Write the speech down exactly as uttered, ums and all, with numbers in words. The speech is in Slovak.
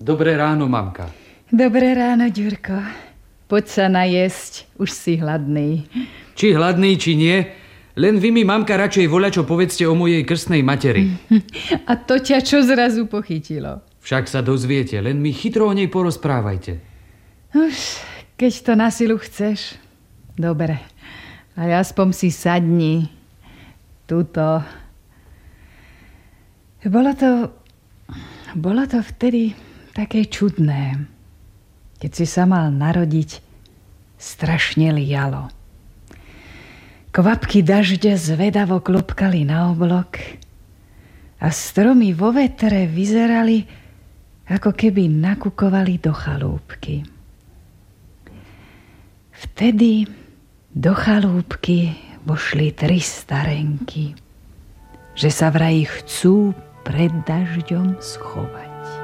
Dobré ráno, mamka. Dobré ráno, Ďurko. Poď sa najesť, už si hladný. Či hladný, či nie, len vy mi, mamka, radšej voľačo povedzte o mojej krstnej materi. A to ťa čo zrazu pochytilo? Však sa dozviete, len mi chytro o nej porozprávajte. Už, keď to na silu chceš. Dobre, ale aspoň si sadni. Tuto. Bolo to... Bolo to vtedy také čudné. Keď si sa mal narodiť, strašne lialo. Kvapky dažďa zvedavo klopkali na oblok a stromy vo vetre vyzerali, ako keby nakukovali do chalúbky. Vtedy do chalúbky vošli tri starenky, že sa vraj chcú pred dažďom schovať.